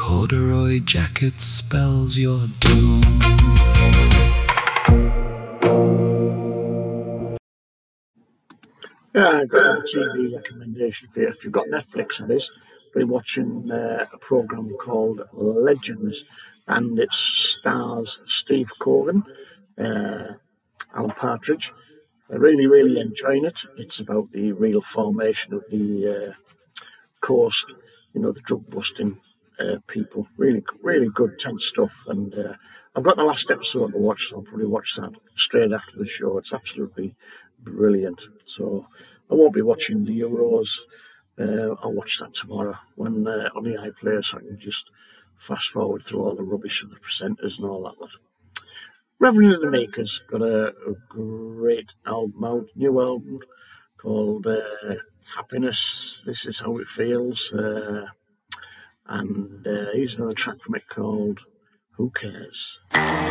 corduroy jacket spells your doom. Yeah, I've got a TV recommendation for you. If you've got Netflix on this, been watching a programme called Legends, and it stars Steve Cogan, Alan Partridge. I'm really enjoying it. It's about the real formation of the coast, the drug busting people. Really good, tense stuff. And I've got the last episode to watch, so I'll probably watch that straight after the show. It's absolutely brilliant. So I won't be watching the Euros. I'll watch that tomorrow when on the iPlayer, so I can just fast forward through all the rubbish of the presenters and all that lot. Reverend and the Makers got a great album out, new album called Happiness. This is how it feels, and here's another track from it called Who Cares.